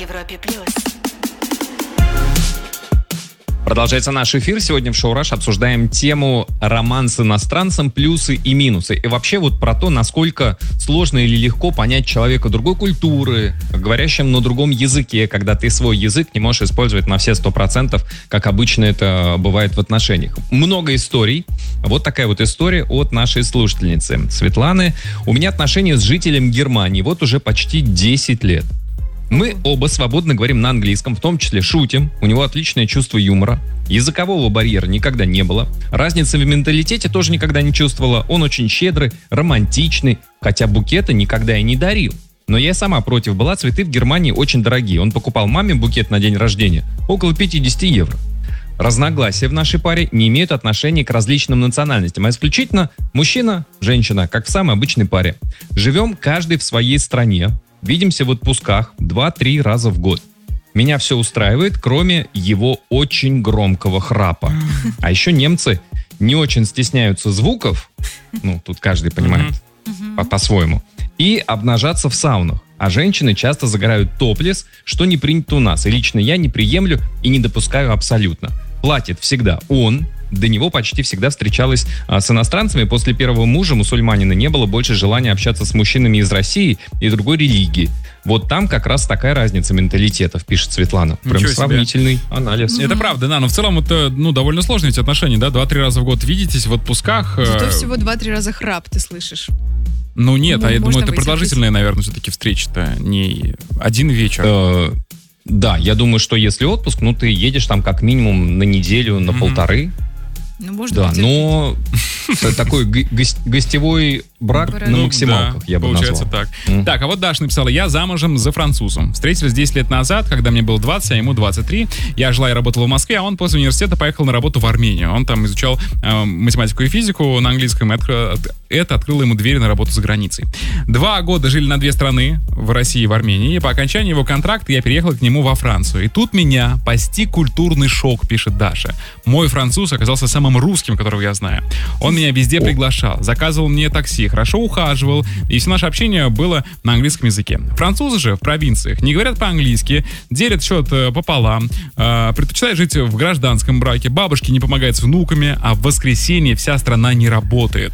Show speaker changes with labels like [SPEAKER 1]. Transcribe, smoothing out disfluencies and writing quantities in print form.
[SPEAKER 1] Европе+.
[SPEAKER 2] Продолжается наш эфир. Сегодня в Шоу Rush обсуждаем тему роман с иностранцем, плюсы и минусы. И вообще вот про то, насколько сложно или легко понять человека другой культуры, говорящим на другом языке, когда ты свой язык не можешь использовать на все 100%, как обычно это бывает в отношениях. Много историй. Вот такая вот история от нашей слушательницы Светланы. У меня отношения с жителем Германии вот уже почти 10 лет. Мы оба свободно говорим на английском, в том числе шутим. У него отличное чувство юмора. Языкового барьера никогда не было. Разницы в менталитете тоже никогда не чувствовала. Он очень щедрый, романтичный, хотя букета никогда и не дарил. Но я сама против была, цветы в Германии очень дорогие. Он покупал маме букет на день рождения около 50 евро. Разногласия в нашей паре не имеют отношения к различным национальностям, а исключительно мужчина, женщина, как в самой обычной паре. Живем каждый в своей стране. Видимся в отпусках 2-3 раза в год. Меня все устраивает, кроме его очень громкого храпа. А еще немцы не очень стесняются звуков, ну, тут каждый понимает по-своему, и обнажаться в саунах. А женщины часто загорают топлес, что не принято у нас. И лично я не приемлю и не допускаю абсолютно. Платит всегда он. До него почти всегда встречалась с иностранцами. После первого мужа, мусульманина, не было больше желания общаться с мужчинами из России и другой религии. Вот там как раз такая разница менталитетов, пишет Светлана. Прям сравнительный анализ.
[SPEAKER 3] Это правда, да, но в целом это довольно сложно эти отношения, да? 2-3 раза в год видитесь в отпусках.
[SPEAKER 4] Зато всего 2-3 раза храп ты слышишь.
[SPEAKER 3] Ну нет, я думаю, это продолжительная, наверное, все-таки встреча-то, не один вечер.
[SPEAKER 2] Да, я думаю, что если отпуск, ну ты едешь там как минимум на неделю, на полторы.
[SPEAKER 4] Ну, можно
[SPEAKER 2] да, но такой гостевой брак на максималках, да, я бы назвал.
[SPEAKER 3] Получается так. Так, а вот Даша написала: я замужем за французом. Встретились 10 лет назад, когда мне было 20, а ему 23. Я жила и работала в Москве, а он после университета поехал на работу в Армению. Он там изучал математику и физику на английском. Это открыло ему двери на работу за границей. 2 года жили на 2 страны, в России и в Армении. И по окончании его контракта я переехала к нему во Францию. И тут меня постиг культурный шок, пишет Даша. Мой француз оказался самым русским, которого я знаю. Он меня везде приглашал, заказывал мне такси, хорошо ухаживал, и все наше общение было на английском языке. Французы же в провинциях не говорят по-английски, делят счет пополам, предпочитают жить в гражданском браке, бабушке не помогают с внуками, а в воскресенье вся страна не работает.